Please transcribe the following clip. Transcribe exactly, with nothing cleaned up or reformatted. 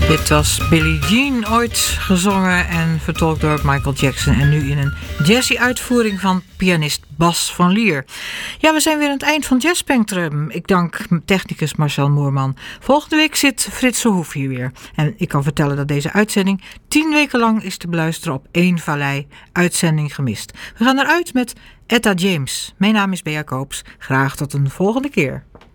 Dit was Billie Jean, ooit gezongen en vertolkt door Michael Jackson. En nu in een jazzy uitvoering van pianist Bas van Lier. Ja, we zijn weer aan het eind van Jazz Spectrum. Ik dank technicus Marcel Moerman. Volgende week zit Frits Hoef hier weer. En ik kan vertellen dat deze uitzending tien weken lang is te beluisteren op één Vallei. Uitzending gemist. We gaan eruit met Etta James. Mijn naam is Bea Koops. Graag tot een volgende keer.